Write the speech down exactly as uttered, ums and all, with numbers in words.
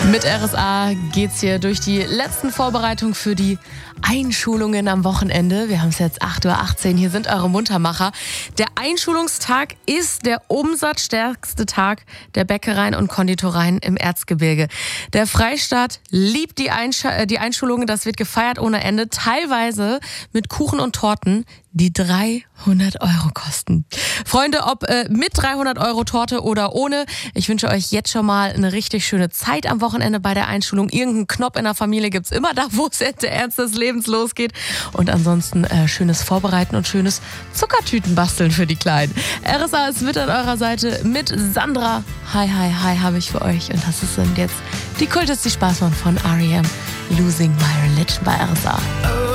Mit R S A geht's hier durch die letzten Vorbereitungen für die Einschulungen am Wochenende. Wir haben es jetzt acht Uhr achtzehn, hier sind eure Muntermacher. Der Einschulungstag ist der umsatzstärkste Tag der Bäckereien und Konditoreien im Erzgebirge. Der Freistaat liebt die, Einsch- die Einschulungen, das wird gefeiert ohne Ende, teilweise mit Kuchen und Torten, die dreihundert Euro kosten. Freunde, ob äh, mit dreihundert Euro Torte oder ohne, ich wünsche euch jetzt schon mal eine richtig schöne Zeit am Wochenende bei der Einschulung. Irgendeinen Knopf in der Familie gibt's immer da, wo es der Ernst des Lebens losgeht. Und ansonsten äh, schönes Vorbereiten und schönes Zuckertüten basteln für die Kleinen. R S A ist mit an eurer Seite mit Sandra. Hi, hi, hi habe ich für euch. Und das sind jetzt die Kult ist die Spaßmann von R E M. Losing My Religion bei R S A.